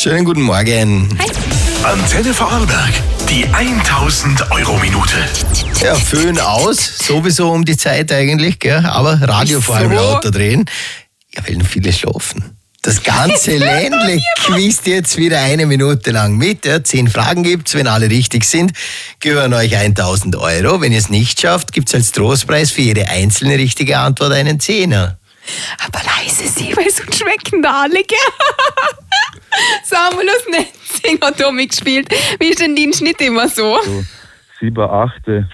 Schönen guten Morgen. Hi. Antenne Vorarlberg, die 1000-Euro-Minute. Ja, Föhn aus, sowieso um die Zeit eigentlich, gell? Aber Radio vor allem lauter drehen. Ja, weil noch viele schlafen. Das ganze Ländle quizt jetzt wieder 1 Minute lang mit. Ja, 10 Fragen gibt's, wenn alle richtig sind, gehören euch 1000 Euro. Wenn ihr es nicht schafft, gibt's als Trostpreis für jede einzelne richtige Antwort einen Zehner. Aber leise sie, weil sonst schmecken da alle, gell? Samuel aus Netzing hat da mitgespielt. Wie ist denn dein Schnitt immer so? 7/8.